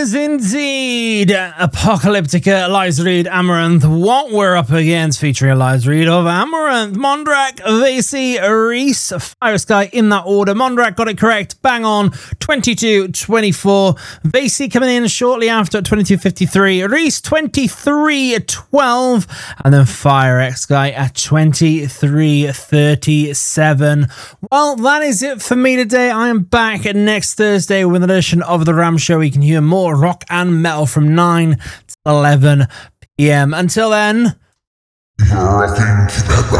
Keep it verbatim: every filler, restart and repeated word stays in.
is indeed Apocalyptica, Eliza Reid, Amaranth. What we're up against, featuring Eliza Reid of Amaranth, Mondrak, Vasey, Reese, Fire Sky in that order. Mondrak got it correct, bang on, twenty-two twenty-four. Vasey coming in shortly after at twenty-two fifty-three. Reese twenty-three twelve, and then Fire X Guy at twenty-three thirty-seven. Well, that is it for me today. I am back next Thursday with an edition of The Ram Show. You can hear more rock and metal from nine to eleven p.m. Until then, You're rocking to that